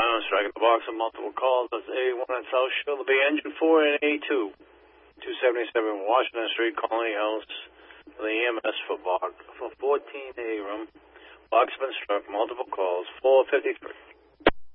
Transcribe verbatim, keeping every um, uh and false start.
Violence strike at the box of multiple calls. That's A one at South Shore, the Engine four, and A two. two seventy-seven Washington Street, Colony House, the E M S for Bach, for fourteen A room. Box been struck, multiple calls, four fifty-three.